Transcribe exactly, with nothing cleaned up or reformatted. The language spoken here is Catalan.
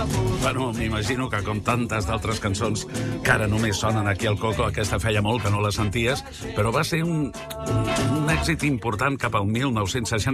Bueno, m'imagino que com tantes d'altres cançons que ara només sonen aquí al Coco, aquesta feia molt que no la senties, però va ser un, un èxit important cap al mil nou-cents seixanta.